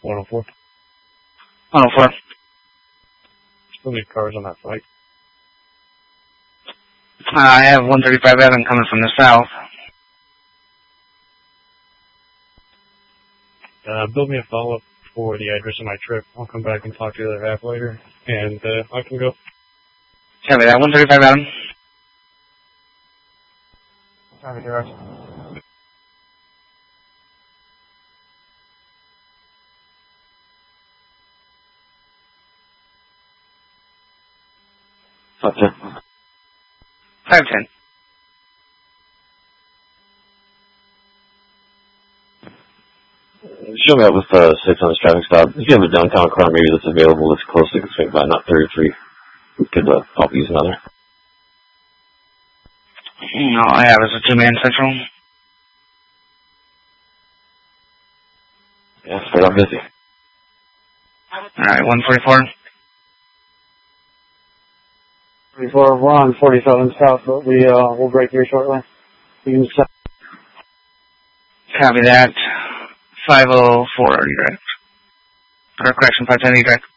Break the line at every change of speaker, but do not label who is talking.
104.
104.
Still need cars on that flight.
I have 135 Evan coming from the south.
Build me a follow-up for the address of my trip. I'll come back and talk to the other half later, and I can go.
Copy that. 135 Adam.
Copy, Direct.
Gotcha.
510.
Show me up with 6 on this traffic stop. If you have a downtown car maybe that's available that's close to swing by, not 33, we could probably use another.
No, I have is a 2-man central.
Yeah, straight up busy.
Alright, 144.
44, we're on 47 south, but we'll break here shortly. You can set.
Copy that. 504, you direct. Or correction, 510, you direct.